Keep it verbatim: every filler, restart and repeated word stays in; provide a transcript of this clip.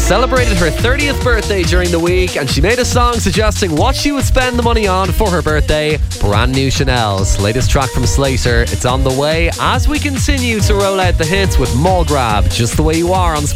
celebrated her thirtieth birthday during the week, and she made a song suggesting what she would spend the money on for her birthday. Brand new Chanel's latest track from Slater. It's on the way as we continue to roll out the hits with Mall Grab, Just the Way You Are on Spring.